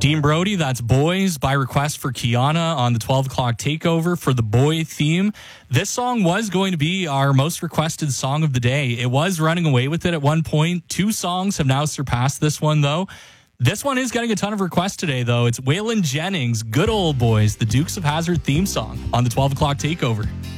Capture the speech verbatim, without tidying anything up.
Dean Brody, that's Boys by request for Kiana on the twelve o'clock takeover for the boy theme. This song was going to be our most requested song of the day. It was running away with it at one point. Two songs have now surpassed this one, though. This one is getting a ton of requests today, though. It's Waylon Jennings, Good Old Boys, the Dukes of Hazzard theme song on the twelve o'clock takeover.